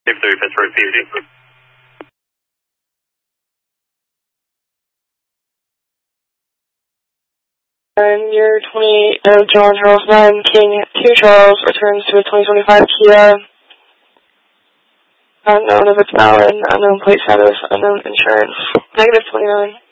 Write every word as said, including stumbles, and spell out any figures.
fifty-three Pittsburgh P D. And your twenty-eight of John Charles nine King two Charles returns to a twenty twenty-five Kia. Unknown if it's valid, unknown plate status, unknown insurance. Negative twenty-nine.